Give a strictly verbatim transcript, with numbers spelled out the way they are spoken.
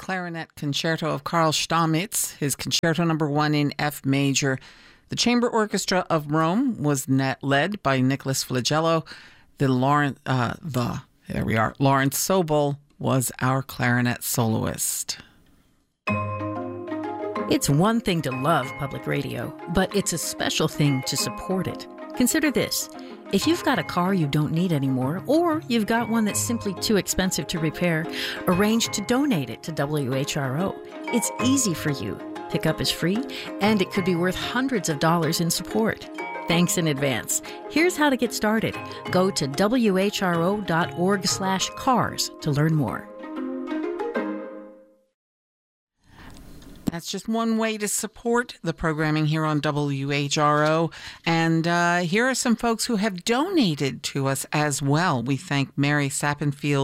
clarinet concerto of Karl Stamitz, his concerto number one in F major. The Chamber Orchestra of Rome was net led by Nicholas Flagello. The Lawrence, uh, the there we are. Lawrence Sobol was our clarinet soloist. It's one thing to love public radio, but it's a special thing to support it. Consider this. If you've got a car you don't need anymore, or you've got one that's simply too expensive to repair, arrange to donate it to W H R O. It's easy for you. Pickup is free, and it could be worth hundreds of dollars in support. Thanks in advance. Here's how to get started. Go to W H R O dot org slash cars to learn more. That's just one way to support the programming here on W H R O. And uh, here are some folks who have donated to us as well. We thank Mary Sappenfield